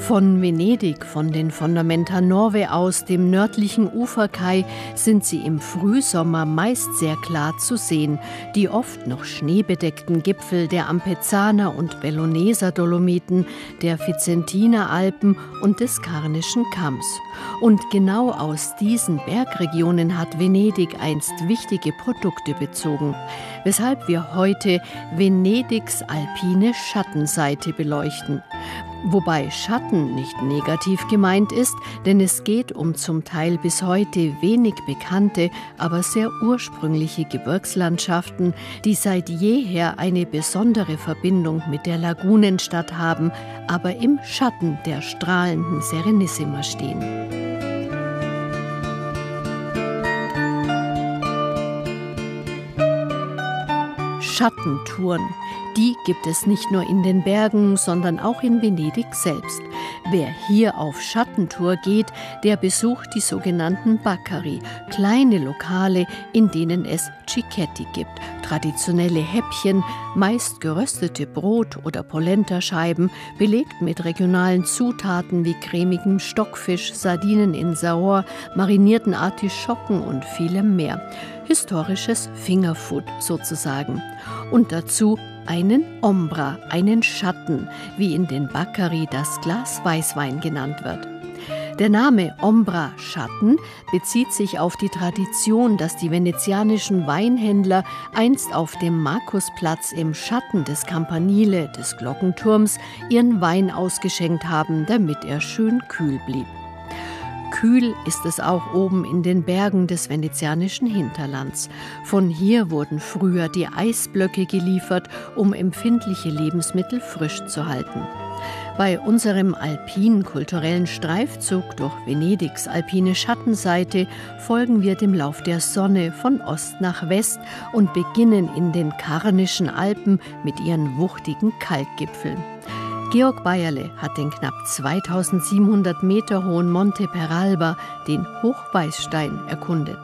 Von Venedig, von den Fondamenta Nove aus, dem nördlichen Uferkai, sind sie im Frühsommer meist sehr klar zu sehen, die oft noch schneebedeckten Gipfel der Ampezzaner und Belloneser Dolomiten, der Vicentiner Alpen und des Karnischen Kamms. Und genau aus diesen Bergregionen hat Venedig einst wichtige Produkte bezogen, weshalb wir heute Venedigs alpine Schattenseite beleuchten. Wobei Schatten nicht negativ gemeint ist, denn es geht um zum Teil bis heute wenig bekannte, aber sehr ursprüngliche Gebirgslandschaften, die seit jeher eine besondere Verbindung mit der Lagunenstadt haben, aber im Schatten der strahlenden Serenissima stehen. Schattentouren. Die gibt es nicht nur in den Bergen, sondern auch in Venedig selbst. Wer hier auf Schattentour geht, der besucht die sogenannten Baccari, kleine Lokale, in denen es Cicchetti gibt, traditionelle Häppchen, meist geröstete Brot- oder Polentascheiben, belegt mit regionalen Zutaten wie cremigem Stockfisch, Sardinen in Saor, marinierten Artischocken und vielem mehr. Historisches Fingerfood sozusagen. Und dazu einen Ombra, einen Schatten, wie in den Baccari das Glas Weißwein genannt wird. Der Name Ombra Schatten bezieht sich auf die Tradition, dass die venezianischen Weinhändler einst auf dem Markusplatz im Schatten des Campanile, des Glockenturms, ihren Wein ausgeschenkt haben, damit er schön kühl blieb. Kühl ist es auch oben in den Bergen des venezianischen Hinterlands. Von hier wurden früher die Eisblöcke geliefert, um empfindliche Lebensmittel frisch zu halten. Bei unserem alpin-kulturellen Streifzug durch Venedigs alpine Schattenseite folgen wir dem Lauf der Sonne von Ost nach West und beginnen in den Karnischen Alpen mit ihren wuchtigen Kalkgipfeln. Georg Bayerle hat den knapp 2700 Meter hohen Monte Peralba, den Hochweißstein, erkundet.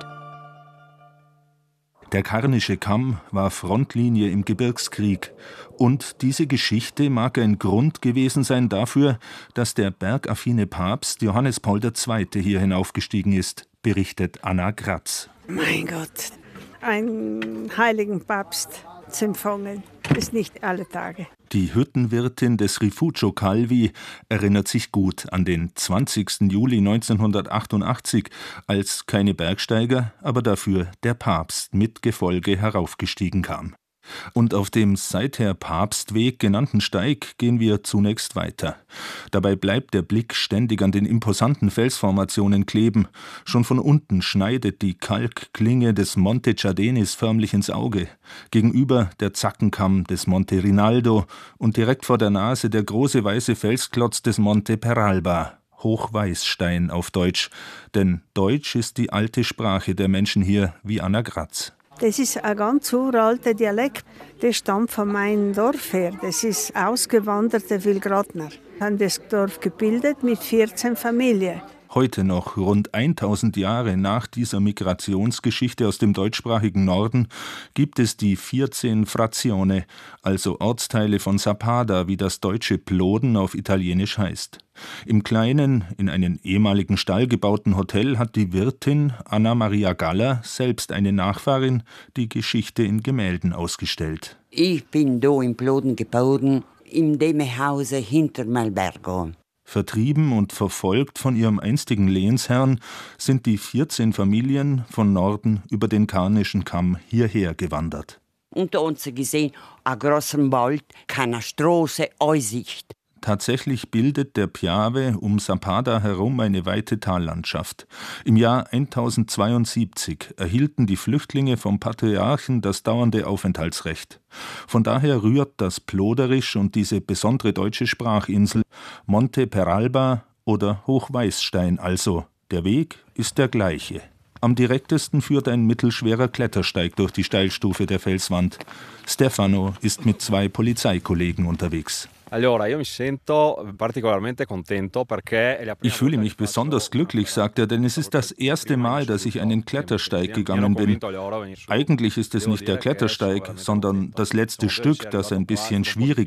Der Karnische Kamm war Frontlinie im Gebirgskrieg. Und diese Geschichte mag ein Grund gewesen sein dafür, dass der bergaffine Papst Johannes Paul II. Hier hinaufgestiegen ist, berichtet Anna Gratz. Mein Gott, einen heiligen Papst zu empfangen, ist nicht alle Tage. Die Hüttenwirtin des Rifugio Calvi erinnert sich gut an den 20. Juli 1988, als keine Bergsteiger, aber dafür der Papst mit Gefolge heraufgestiegen kam. Und auf dem seither Papstweg genannten Steig gehen wir zunächst weiter. Dabei bleibt der Blick ständig an den imposanten Felsformationen kleben. Schon von unten schneidet die Kalkklinge des Monte Ciadenis förmlich ins Auge. Gegenüber der Zackenkamm des Monte Rinaldo und direkt vor der Nase der große weiße Felsklotz des Monte Peralba. Hochweißstein auf Deutsch. Denn Deutsch ist die alte Sprache der Menschen hier, wie Anna Gratz. Das ist ein ganz uralter Dialekt, der stammt von meinem Dorf her. Das ist ausgewanderte Wilgratner. Wir haben das Dorf gebildet mit 14 Familien. Heute noch, rund 1000 Jahre nach dieser Migrationsgeschichte aus dem deutschsprachigen Norden, gibt es die 14 Frazione, also Ortsteile von Sappada, wie das deutsche Ploden auf Italienisch heißt. Im kleinen, in einen ehemaligen Stall gebauten Hotel hat die Wirtin Anna Maria Galler, selbst eine Nachfahrin, die Geschichte in Gemälden ausgestellt. Ich bin da in Ploden geboren, in dem Hause hinter Malbergo. Vertrieben und verfolgt von ihrem einstigen Lehnsherrn sind die 14 Familien von Norden über den Karnischen Kamm hierher gewandert. Und da haben sie gesehen, ein großer Wald, keine Straße, Aussicht. Tatsächlich bildet der Piave um Sappada herum eine weite Tallandschaft. Im Jahr 1072 erhielten die Flüchtlinge vom Patriarchen das dauernde Aufenthaltsrecht. Von daher rührt das Ploderisch und diese besondere deutsche Sprachinsel Monte Peralba oder Hochweißstein also. Der Weg ist der gleiche. Am direktesten führt ein mittelschwerer Klettersteig durch die Steilstufe der Felswand. Stefano ist mit 2 Polizeikollegen unterwegs. Ich fühle mich besonders glücklich, sagt er, denn es ist das erste Mal, dass ich einen Klettersteig gegangen bin. Eigentlich ist es nicht der Klettersteig, sondern das letzte Stück, das ein bisschen schwierig